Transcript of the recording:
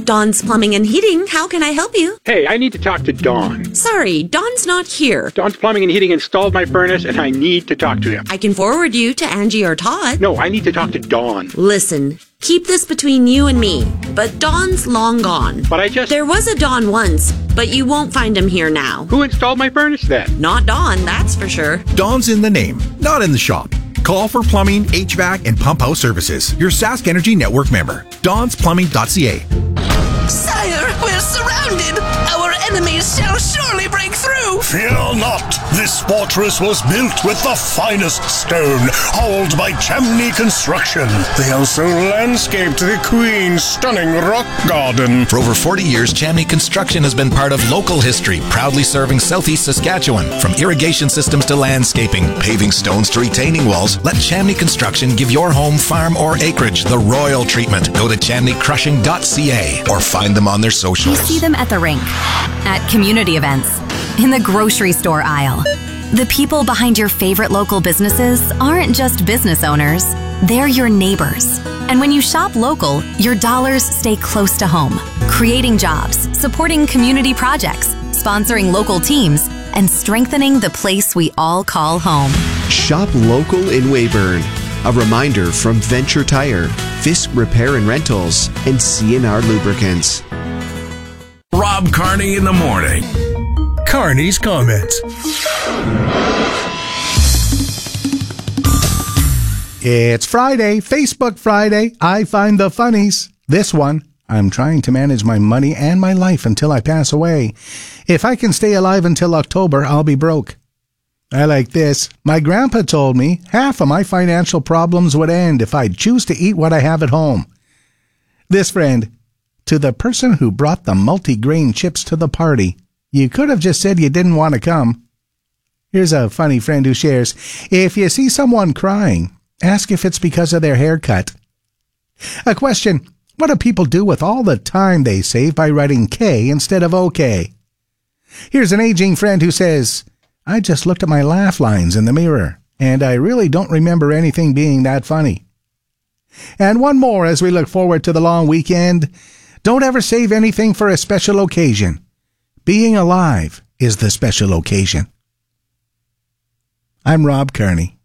Dawn's Plumbing and Heating. How can I help you? Hey, I need to talk to Dawn. Sorry, Dawn's not here. Dawn's Plumbing and Heating installed my furnace, and I need to talk to him. I can forward you to Angie or Todd. No, I need to talk to Dawn. Listen, keep this between you and me, but Dawn's long gone. But There was a Dawn once, but you won't find him here now. Who installed my furnace then? Not Dawn, that's for sure. Dawn's in the name, not in the shop. Call for plumbing, HVAC, and pump house services. Your Sask Energy Network member. DawnsPlumbing.ca. Sire, we're surrounded! Our enemies shall surely break through! Fear not! This fortress was built with the finest stone, hauled by Chamney Construction. They also landscaped the Queen's stunning rock garden. For over 40 years, Chamney Construction has been part of local history, proudly serving southeast Saskatchewan. From irrigation systems to landscaping, paving stones to retaining walls, let Chamney Construction give your home, farm, or acreage the royal treatment. Go to chamneycrushing.ca or find them on their socials. You see them at the rink, at community events, in the grocery store aisle. The people behind your favorite local businesses aren't just business owners, they're your neighbors. And when you shop local, your dollars stay close to home, creating jobs, supporting community projects, sponsoring local teams, and strengthening the place we all call home. Shop local in Weyburn. A reminder from Venture Tire, Fisk Repair and Rentals, and CNR Lubricants. Rob Carney in the morning. Carney's Comments. It's Friday, Facebook Friday. I find the funnies. This one, I'm trying to manage my money and my life until I pass away. If I can stay alive until October, I'll be broke. I like this. My grandpa told me half of my financial problems would end if I'd choose to eat what I have at home. This friend, to the person who brought the multi-grain chips to the party, you could have just said you didn't want to come. Here's a funny friend who shares, if you see someone crying, ask if it's because of their haircut. A question, what do people do with all the time they save by writing K instead of OK? Here's an aging friend who says, I just looked at my laugh lines in the mirror, and I really don't remember anything being that funny. And one more as we look forward to the long weekend. Don't ever save anything for a special occasion. Being alive is the special occasion. I'm Rob Carney.